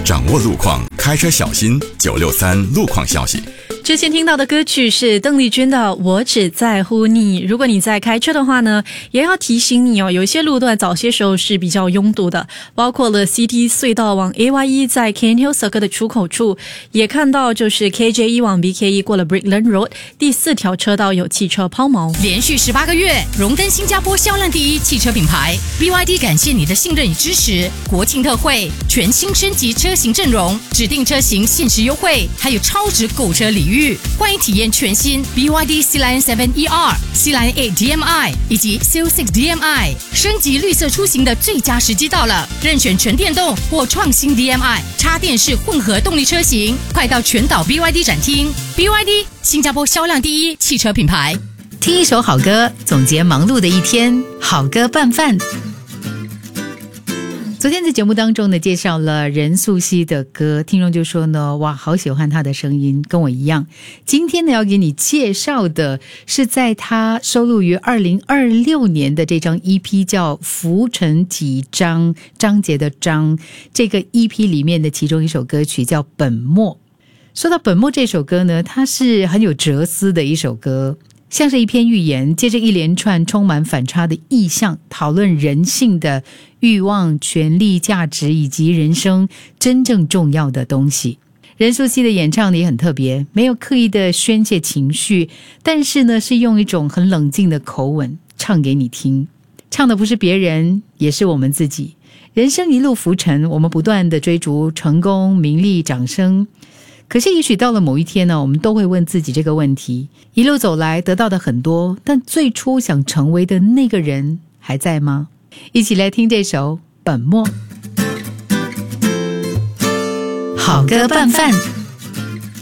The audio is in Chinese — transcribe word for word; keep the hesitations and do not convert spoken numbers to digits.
掌握路况，开车小心。九六三路况消息。 之前听到的歌曲是邓丽君的《我只在乎你》。如果你在开车的话呢，也要提醒你哦，有一些路段早些时候是比较拥堵的，包括了 C T 隧道往 A Y E 在 Cane Hill Circle 的出口处，也看到就是 K J E 往 B K E 过了 Brickland Road 第四条车道有汽车抛锚。 连续十八个月荣登新加坡销量第一汽车品牌 B Y D， 感谢你的信任与支持。国庆特惠，全新升级车型阵容，指定车型限时优惠，还有超值购车礼遇。欢迎体验全新 B Y D C Line 七 E R、C Line 八 D M I 以及 C O 六 D M I， 升级绿色出行的最佳时机到了，任选纯电动或创新 D M I 插电式混合动力车型，快到全岛 B Y D 展厅。 B Y D 新加坡销量第一汽车品牌。 听一首好歌，总结忙碌的一天，好歌拌饭。昨天在节目当中呢，介绍了任素汐的歌，听众就说呢，哇，好喜欢她的声音，跟我一样。今天呢，要给你介绍的是在她收录于二零二六年的这张 E P 叫《浮沉几章》，章节的章，这个 E P 里面的其中一首歌曲叫《本末》。说到《本末》这首歌呢，它是很有哲思的一首歌，像是一篇寓言，接着一连串充满反差的意象，讨论人性的欲望、权力、价值以及人生真正重要的东西。任素汐的演唱也很特别，没有刻意的宣泄情绪，但是呢，是用一种很冷静的口吻唱给你听。唱的不是别人，也是我们自己。人生一路浮沉，我们不断的追逐成功、名利、掌声。可是也许到了某一天呢，我们都会问自己这个问题：一路走来得到的很多，但最初想成为的那个人还在吗？一起来听这首《本末》。好歌拌饭。